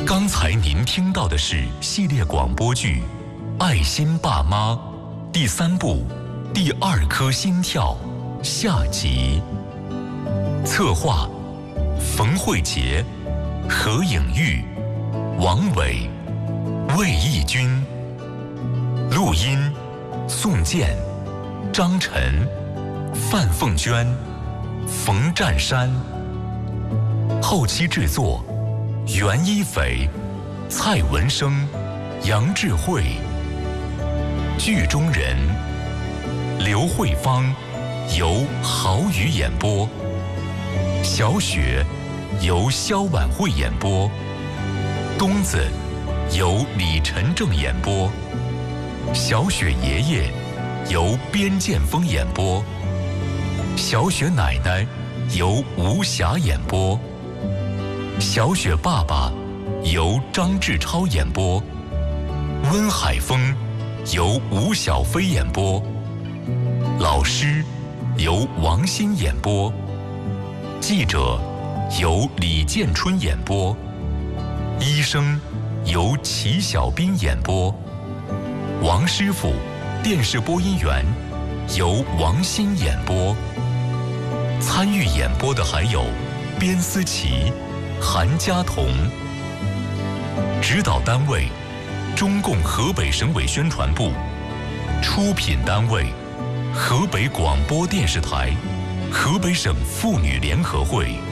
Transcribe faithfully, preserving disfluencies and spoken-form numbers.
刚才您听到的是系列广播剧《爱心爸妈》第三部《第二颗心跳》下集。策划：冯慧杰、何颖玉、王伟、魏义军。录音：宋健、张晨、范凤娟、冯占山。后期制作：袁一斐、蔡文生、杨智慧。剧中人：刘慧芳，由郝宇演播；小雪，由肖婉慧演播；东子，由李晨正演播；小雪爷爷，由边建峰演播；小雪奶奶，由吴霞演播；小雪爸爸，由张志超演播；温海峰，由吴小飞演播；老师，由王鑫演播；记者，由李建春演播；医生，由齐小斌演播；王师傅，电视播音员，由王鑫演播。参与演播的还有边思琪、韩佳彤。指导单位：中共河北省委宣传部。出品单位：河北广播电视台、河北省妇女联合会。